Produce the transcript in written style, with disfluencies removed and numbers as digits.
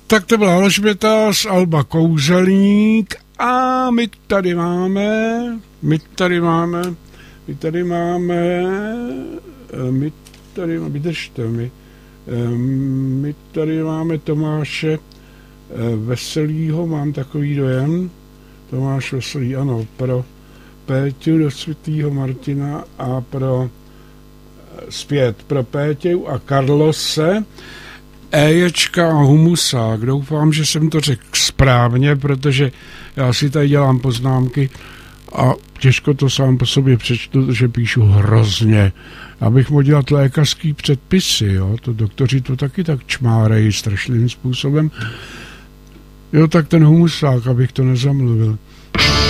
Tak to byla Alžběta z alba Kouzelník a my tady máme, Tomáše Veselýho, mám takový dojem, Tomáš Veselý, ano, pro Péťu do Svatého Martina a zpět pro Péťu a Karlose, Éječka a Humusák. Doufám, že jsem to řekl správně, protože já si tady dělám poznámky a těžko to sám po sobě přečtu, protože píšu hrozně. Abych mohl dělat lékařský předpisy, jo? To doktoři to taky tak čmárají strašným způsobem. Jo, tak ten Humusák, abych to nezamluvil.